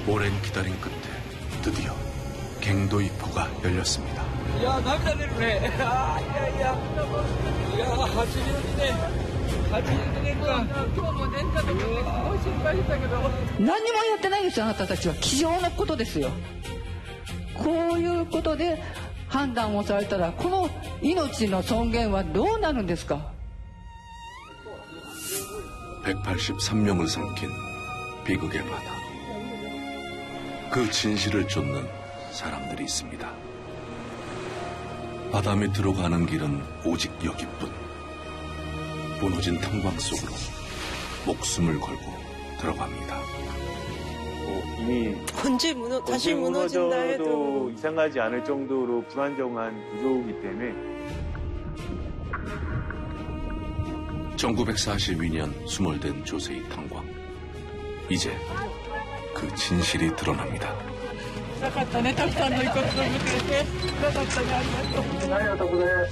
오랜 기다림 끝에 드디어 갱도이포가 열렸습니다. 야,涙出るね。あー、いや、80年か。今日も電車とかですごい心配したけど。 何にもやってないですよ、あなたたちは。机上のことですよ。こういうことで判断をされたら、この命の尊厳はどうなるんですか。 183명을 삼킨 비극의 바다. 그 진실을 쫓는 사람들이 있습니다. 바다 밑으로 가는 길은 오직 여기뿐. 무너진 탕광 속으로 목숨을 걸고 들어갑니다. 이미 다시 무너진다 해도 무너져도 이상하지 않을 정도로 불안정한 구조이기 때문에 1942년 수몰된 조세이 탄광. 이제 그 진실이 드러납니다. なかったね、たくさんの遺骨を見てて。なかったね、ありがとう。ありがとうございました。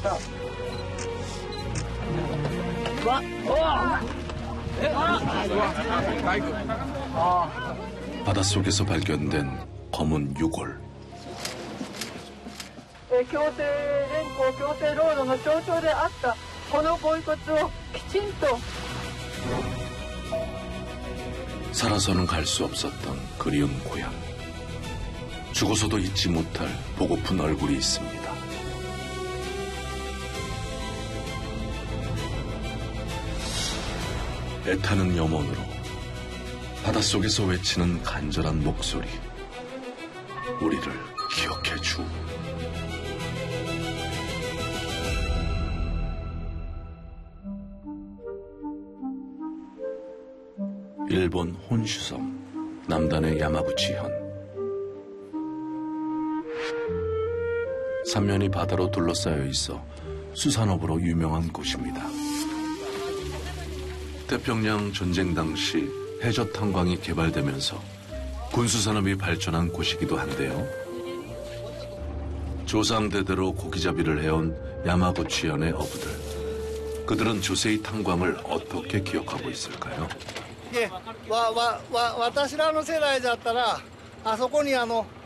바닷속에서 발견된 검은 유골. 強制連行、強制労働の象徴であったこのご遺骨をきちんと 살아서는 갈 수 없었던 그리운 고향. 죽어서도 잊지 못할 보고픈 얼굴이 있습니다. 애타는 염원으로 바닷속에서 외치는 간절한 목소리. 우리를 기억해 주. 일본 혼슈섬 남단의 야마구치현. 삼면이 바다로 둘러싸여 있어 수산업으로 유명한 곳입니다. 태평양 전쟁 당시 해저 탄광이 개발되면서 군수산업이 발전한 곳이기도 한데요. 조상대대로 고기잡이를 해온 야마구치현의 어부들. 그들은 조세이 탄광을 어떻게 기억하고 있을까요? 私らの世代だったらあそこに